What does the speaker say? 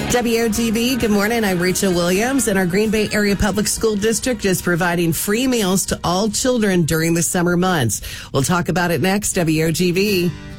WOGV, good morning. I'm Rachel Williams, and our Green Bay Area Public School District is providing free meals to all children during the summer months. We'll talk about it next, WOGV.